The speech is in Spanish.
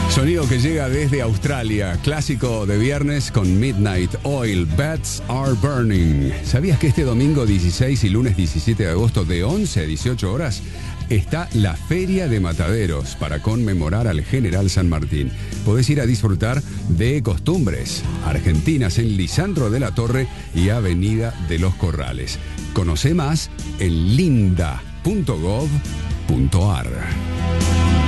Sonido que llega desde Australia, clásico de viernes con Midnight Oil, Bats Are Burning. ¿Sabías que este domingo 16 y lunes 17 de agosto de 11 a 18 horas está la Feria de Mataderos para conmemorar al General San Martín? Podés ir a disfrutar de costumbres argentinas en Lisandro de la Torre y Avenida de los Corrales. Conoce más en linda.gov.ar.